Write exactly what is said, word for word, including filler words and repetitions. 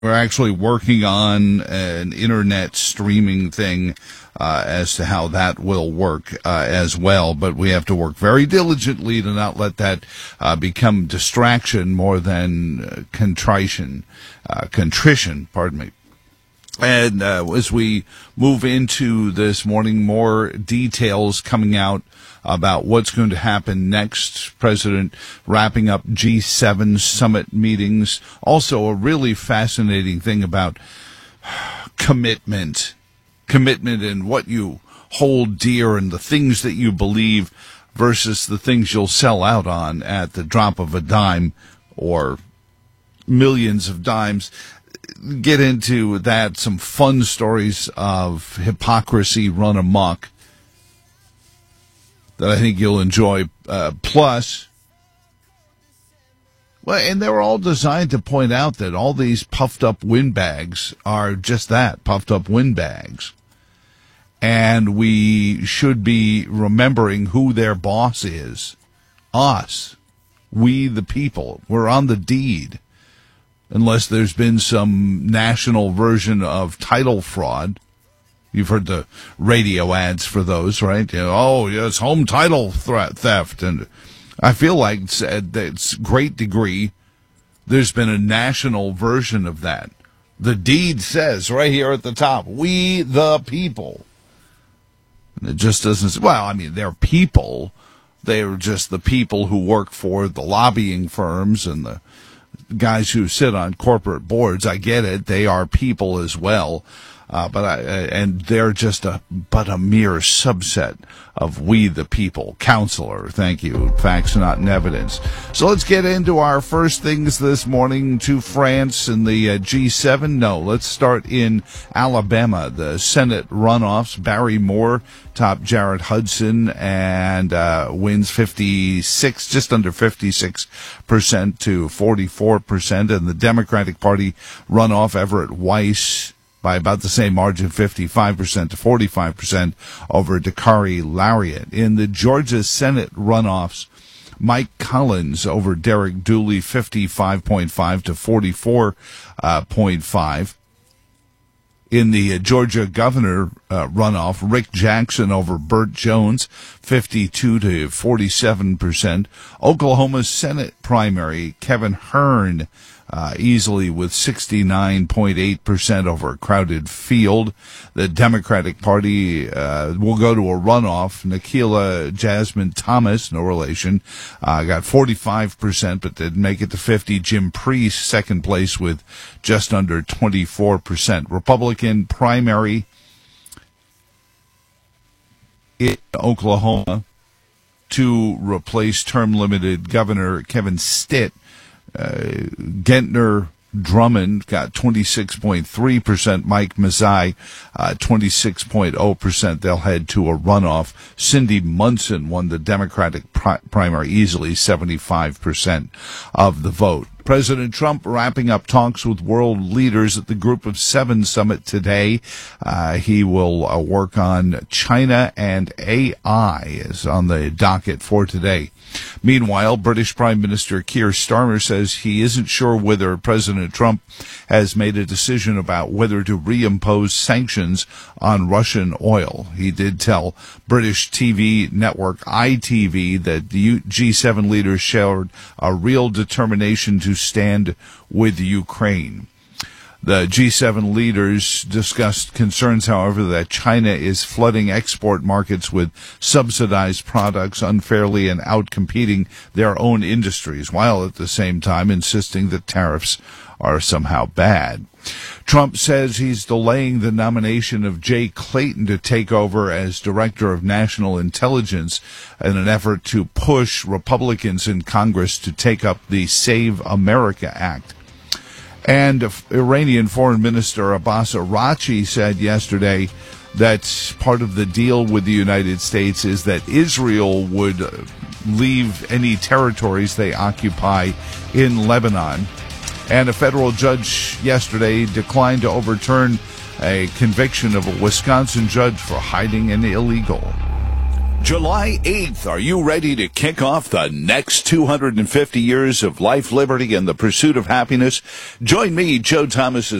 We're actually working on an internet streaming thing uh, as to how that will work uh, as well. But we have to work very diligently to not let that uh, become distraction more than uh, contrition, uh, contrition, pardon me. And uh, as we move into this morning, more details coming out about what's going to happen next. President wrapping up G seven summit meetings. Also, a really fascinating thing about commitment. Commitment in what you hold dear and the things that you believe versus the things you'll sell out on at the drop of a dime or millions of dimes. Get into that, some fun stories of hypocrisy run amok that I think you'll enjoy. Uh, plus, well, and they were all designed to point out that all these puffed up windbags are just that, puffed up windbags. And we should be remembering who their boss is. Us. We the people. We're on the deed. Unless there's been some national version of title fraud. You've heard the radio ads for those, right? You know, oh, yes, home title threat, theft. And I feel like it's, it's great degree there's been a national version of that. The deed says right here at the top, we the people. And it just doesn't, well, I mean, they're people. They're just the people who work for the lobbying firms and the guys who sit on corporate boards. I get it. They are people as well. Uh, but I, and they're just a, but a mere subset of we the people. Counselor, thank you. Facts, not in evidence. So let's get into our first things this morning to France and the uh, G seven. No, let's start in Alabama. The Senate runoffs. Barry Moore topped Jared Hudson and uh, wins fifty-six, just under fifty-six percent to forty-four percent. And the Democratic Party runoff, Everett Weiss, by about the same margin, fifty-five percent to forty-five percent over Dakari Lariat. In the Georgia Senate runoffs, Mike Collins over Derek Dooley, fifty-five point five to forty-four point five. In the uh, Georgia governor uh, runoff, Rick Jackson over Burt Jones, fifty-two to forty-seven percent. Oklahoma's Senate primary, Kevin Hern, Uh, easily with sixty-nine point eight percent over a crowded field. The Democratic Party uh, will go to a runoff. Nikila Jasmine Thomas, no relation, uh, got forty-five percent but didn't make it to fifty. Jim Priest, second place with just under twenty-four percent. Republican primary in Oklahoma to replace term-limited Governor Kevin Stitt. Uh, Gentner Drummond got twenty-six point three percent. Mike Mazzei, uh, twenty-six point zero percent. They'll head to a runoff. Cindy Munson won the Democratic pri- primary easily, seventy-five percent of the vote. President Trump wrapping up talks with world leaders at the Group of Seven summit today. Uh, he will uh, work on China and A I is on the docket for today. Meanwhile, British Prime Minister Keir Starmer says he isn't sure whether President Trump has made a decision about whether to reimpose sanctions on Russian oil. He did tell British T V network I T V that the G seven leaders showed a real determination to stand with Ukraine. The G seven leaders discussed concerns, however, that China is flooding export markets with subsidized products unfairly and outcompeting their own industries, while at the same time insisting that tariffs are somehow bad. Trump says he's delaying the nomination of Jay Clayton to take over as Director of National Intelligence in an effort to push Republicans in Congress to take up the Save America Act. And Iranian Foreign Minister Abbas Araghchi said yesterday that part of the deal with the United States is that Israel would leave any territories they occupy in Lebanon. And a federal judge yesterday declined to overturn a conviction of a Wisconsin judge for hiding an illegal. July eighth, are you ready to kick off the next two hundred fifty years of life, liberty, and the pursuit of happiness? Join me, Joe Thomas,